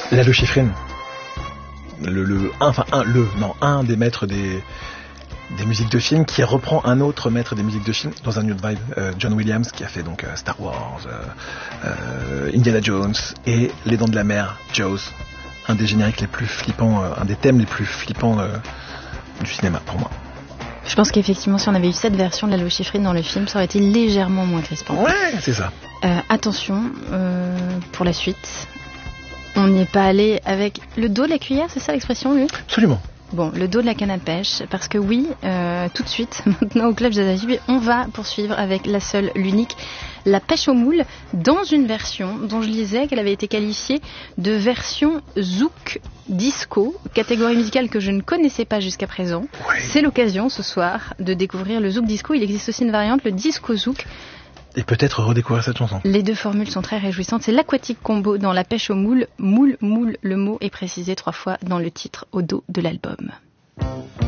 Lalo Schifrin, un des maîtres des musiques de film, qui reprend un autre maître des musiques de film dans un autre vibe, John Williams, qui a fait donc Star Wars, Indiana Jones et Les Dents de la Mer, Jaws, un des génériques les plus flippants, un des thèmes les plus flippants du cinéma pour moi. Je pense qu'effectivement, si on avait eu cette version de Lalo Schifrin dans le film, ça aurait été légèrement moins crispant. Ouais, c'est ça. Attention, pour la suite, on n'y est pas allé avec le dos de la cuillère, c'est ça l'expression, lui ? Absolument. Bon, le dos de la canne à pêche, parce que oui, tout de suite, maintenant au Club Jazz, on va poursuivre avec la seule, l'unique, la pêche aux moules, dans une version dont je lisais qu'elle avait été qualifiée de version zouk disco, catégorie musicale que je ne connaissais pas jusqu'à présent. Oui. C'est l'occasion ce soir de découvrir le zouk disco. Il existe aussi une variante, le disco zouk. Et peut-être redécouvrir cette chanson. Les deux formules sont très réjouissantes. C'est l'aquatique combo dans la pêche aux moules. Moule, moule, le mot est précisé 3 fois dans le titre au dos de l'album.